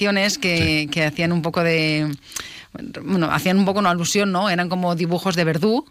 ilustraciones que hacían un poco de... Bueno, hacían un poco una alusión, ¿no? Eran como dibujos de Verdú.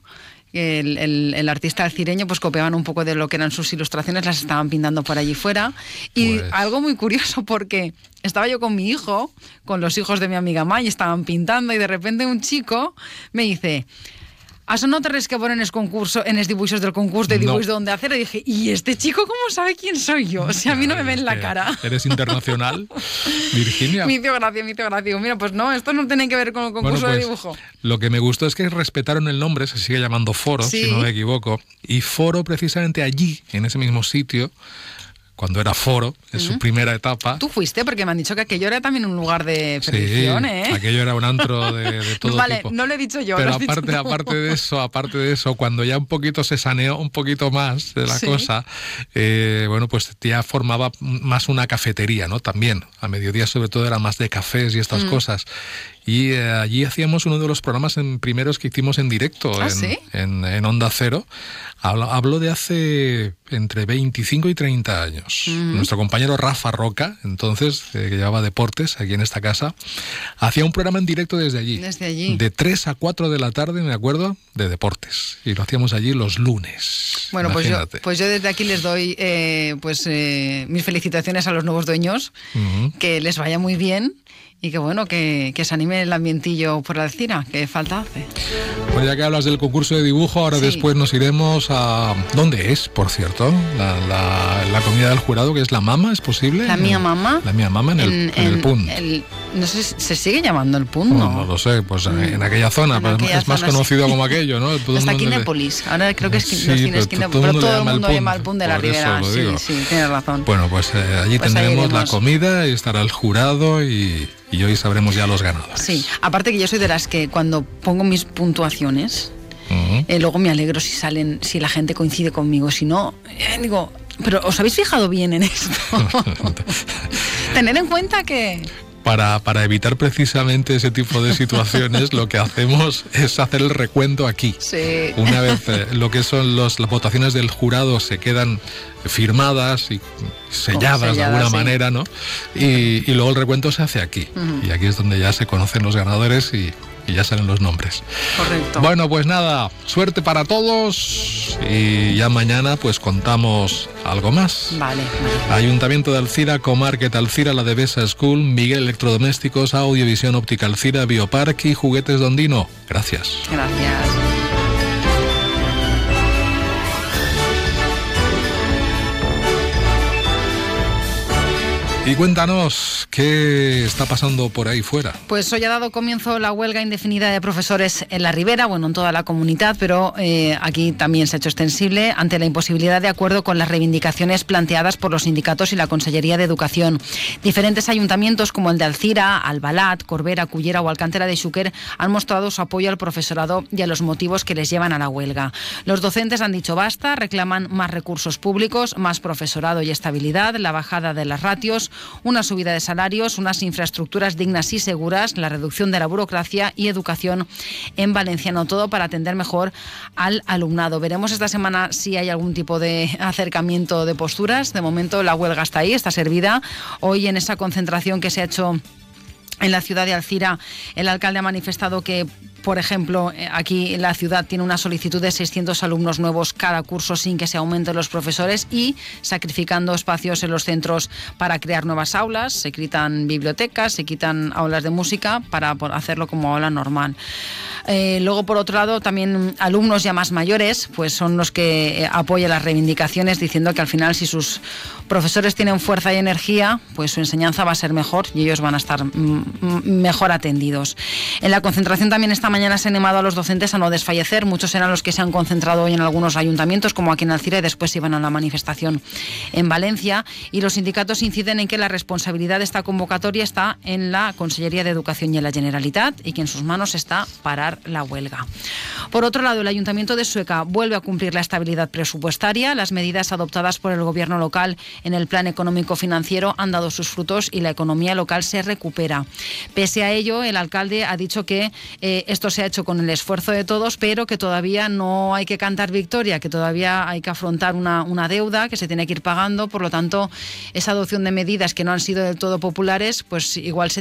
El artista alcireño pues copiaban un poco de lo que eran sus ilustraciones, las estaban pintando por allí fuera. Y algo muy curioso, porque estaba yo con mi hijo, con los hijos de mi amiga May, estaban pintando, y de repente un chico me dice: «Això no te res que veure en els dibuixos del concurs de dibuix d'on de hacer». Y dije, ¿y este chico cómo sabe quién soy yo? O sea, a mí no me ven la cara. ¿Eres internacional, Virginia? Me hizo gracia. Mira, pues no, esto no tiene que ver con el concurso de dibujo. Lo que me gustó es que respetaron el nombre, se sigue llamando Foro, si no me equivoco. Y Foro, precisamente allí, en ese mismo sitio, cuando era Foro, en su primera etapa. Tú fuiste, porque me han dicho que aquello era también un lugar de perdición, ¿eh? Aquello era un antro de todo tipo. Vale, no lo he dicho yo. Pero aparte de eso, cuando ya un poquito se saneó un poquito más de la cosa, bueno, pues ya formaba más una cafetería, ¿no? También, a mediodía sobre todo era más de cafés y estas cosas. Y allí hacíamos uno de los programas primeros que hicimos en directo en Onda Cero. Hablo de hace entre 25 y 30 años. Nuestro compañero Rafa Roca, entonces, que llevaba deportes aquí en esta casa, hacía un programa en directo desde allí. De 3 a 4 de la tarde, me acuerdo, de deportes. Y lo hacíamos allí los lunes. Bueno, pues yo desde aquí les doy mis felicitaciones a los nuevos dueños, que les vaya muy bien. Y que bueno, que se anime el ambientillo por Alcira, que falta hace. Pues ya que hablas del concurso de dibujo, ahora después nos iremos a... ¿Dónde es, por cierto? La comida del jurado, que es la mama, ¿es posible? La mía mama. La mía mama en el Punt. No sé si se sigue llamando el Punt, ¿no? No lo sé, pues en aquella zona, es más conocido como aquello, ¿no? Hasta aquí Népolis, ahora creo que es esquina, pero todo el mundo llama el Punt de la Ribera. Sí, tienes razón. Bueno, pues allí tendremos la comida y estará el jurado y hoy sabremos ya los ganadores. Sí, aparte que yo soy de las que cuando pongo mis puntuaciones, luego me alegro si la gente coincide conmigo. Si no, digo, pero ¿os habéis fijado bien en esto? Tener en cuenta que... Para evitar precisamente ese tipo de situaciones, lo que hacemos es hacer el recuento aquí. Sí. Una vez lo que son las votaciones del jurado se quedan firmadas y selladas de alguna manera, ¿no? Y luego el recuento se hace aquí. Y aquí es donde ya se conocen los ganadores y ya salen los nombres. Correcto. Bueno, pues nada, suerte para todos y ya mañana pues contamos algo más. Vale. Ayuntamiento de Alcira, Comarket Alcira, la Devesa School, Miguel Electrodomésticos, Audiovisión Óptica Alcira, Biopark y Juguetes Dondino. Gracias. Gracias. Y cuéntanos, ¿qué está pasando por ahí fuera? Pues hoy ha dado comienzo la huelga indefinida de profesores en la Ribera, bueno, en toda la comunidad, pero aquí también se ha hecho extensible ante la imposibilidad de acuerdo con las reivindicaciones planteadas por los sindicatos y la Consellería de Educación. Diferentes ayuntamientos como el de Alcira, Albalat, Corbera, Cullera o Alcántara de Xúquer han mostrado su apoyo al profesorado y a los motivos que les llevan a la huelga. Los docentes han dicho basta, reclaman más recursos públicos, más profesorado y estabilidad, la bajada de las ratios, una subida de salarios, unas infraestructuras dignas y seguras, la reducción de la burocracia y educación en valenciano, todo para atender mejor al alumnado. Veremos esta semana si hay algún tipo de acercamiento de posturas. De momento la huelga está ahí, está servida. Hoy en esa concentración que se ha hecho en la ciudad de Alcira, el alcalde ha manifestado que, por ejemplo, aquí la ciudad tiene una solicitud de 600 alumnos nuevos cada curso sin que se aumenten los profesores y sacrificando espacios en los centros para crear nuevas aulas. Se quitan bibliotecas, se quitan aulas de música para hacerlo como aula normal. Luego, por otro lado, también alumnos ya más mayores pues son los que apoyan las reivindicaciones, diciendo que al final, si sus profesores tienen fuerza y energía, pues su enseñanza va a ser mejor y ellos van a estar mejor atendidos. En la concentración también esta mañana se ha animado a los docentes a no desfallecer. Muchos eran los que se han concentrado hoy en algunos ayuntamientos, como aquí en Alcira, y después iban a la manifestación en Valencia. Y los sindicatos inciden en que la responsabilidad de esta convocatoria está en la Consellería de Educación y en la Generalitat, y que en sus manos está parar la huelga. Por otro lado, el Ayuntamiento de Sueca vuelve a cumplir la estabilidad presupuestaria. Las medidas adoptadas por el gobierno local en el plan económico financiero han dado sus frutos y la economía local se recupera. Pese a ello, el alcalde ha dicho que esto se ha hecho con el esfuerzo de todos, pero que todavía no hay que cantar victoria, que todavía hay que afrontar una deuda que se tiene que ir pagando. Por lo tanto, esa adopción de medidas que no han sido del todo populares, pues igual se